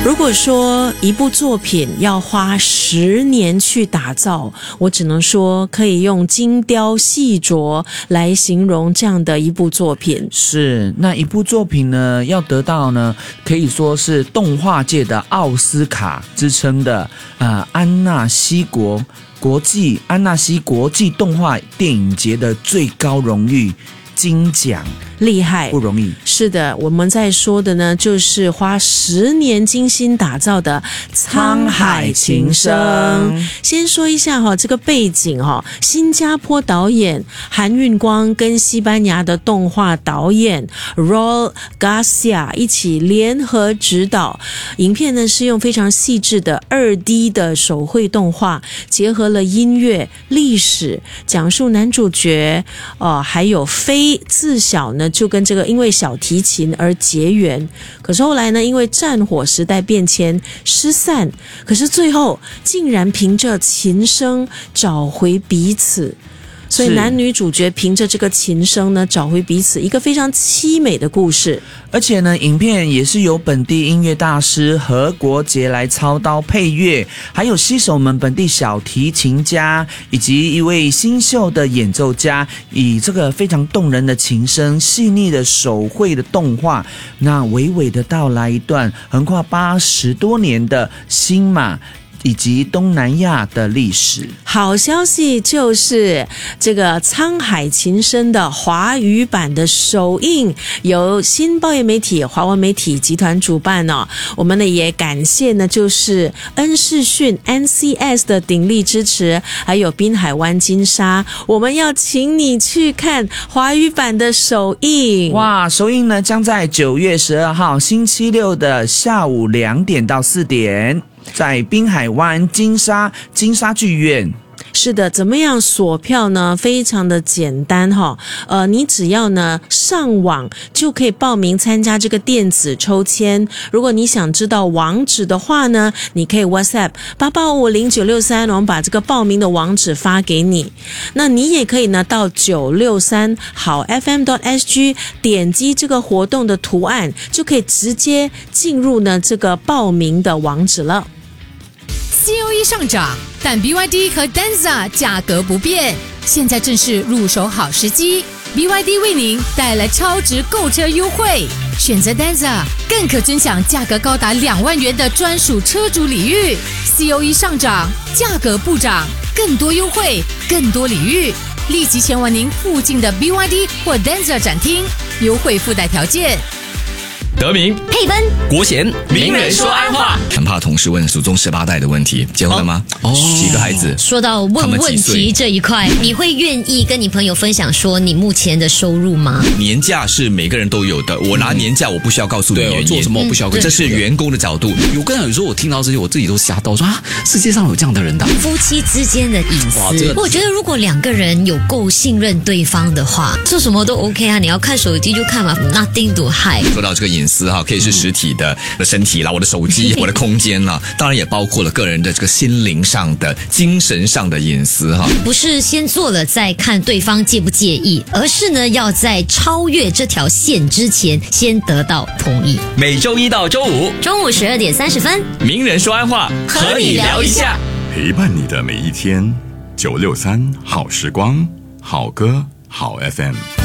如果说一部作品要花10年去打造，我只能说可以用精雕细琢来形容这样的一部作品。 是，那一部作品呢，要得到呢，可以说是动画界的奥斯卡之称的安纳西国际动画电影节的最高荣誉金奖。 厉害， 不容易。 是的，我们在说的呢，就是花10年精心打造的《沧海情深》。先说一下这个背景新加坡导演韩运光跟西班牙的动画导演 Raul Garcia 一起联合执导。影片呢是用非常细致的2D 的手绘动画，结合了音乐、历史，讲述男主角还有非自小呢就跟这个因为小提琴而结缘，可是后来呢因为战火时代变迁失散，可是最后竟然凭着琴声找回彼此。所以男女主角凭着这个琴声呢找回彼此，一个非常凄美的故事。 而且呢，影片也是由本地音乐大师何国杰来操刀配乐，还有携手们本地小提琴家以及一位新秀的演奏家，以这个非常动人的琴声、细腻的手绘的动画，那娓娓的道来一段横跨80多年的新马以及东南亚的历史。 好消息就是这个《沧海情深》的华语版的首映由新报业媒体华文媒体集团主办我们呢也感谢呢就是恩视讯 NCS 的鼎力支持，还有滨海湾金沙，我们要请你去看华语版的首映。 哇，首映呢将在9月12号星期六的下午2点到4点。在滨海湾金沙剧院。 是的，怎么样锁票呢？非常的简单你只要呢上网就可以报名参加这个电子抽签。如果你想知道网址的话呢，你可以 WhatsApp 88550963，我们把这个报名的网址发给你。那你也可以呢到963好 FM.SG 点击这个活动的图案，就可以直接进入呢这个报名的网址了。 COE 上涨，但 BYD 和 Denza 价格不变，现在正是入手好时机。BYD 为您带来超值购车优惠，选择 Denza 更可尊享价格高达2万元的专属车主礼遇。COE 上涨，价格不涨，更多优惠，更多礼遇，立即前往您附近的 BYD 或 Denza 展厅，优惠附带条件。 德明、 佩芬、 国贤，名人说安话。很怕同事问祖宗18代的问题，结婚了吗？几个孩子？ 说到问问题这一块，你会愿意跟你朋友分享说你目前的收入吗？ 年假是每个人都有的，我拿年假我不需要告诉你原因， 做什么我不需要告诉你， 这是员工的角度。 有时候我听到这些，我自己都吓到，说世界上有这样的人的。 夫妻之间的隐私，我觉得如果2个人有够信任对方的话，做什么都 OK 啊。你要看手机就看嘛 ，nothing to hide。 说到这个隐私可以是实体的身体啦，我的手机，我的空间啦，当然也包括了个人的这个心灵上的、精神上的隐私不是先做了再看对方介不介意，而是呢要在超越这条线之前先得到同意。 每周1到周5 中午12点30分， 名人说安话，和你聊一下， 陪伴你的每一天。963好时光，好歌好 FM。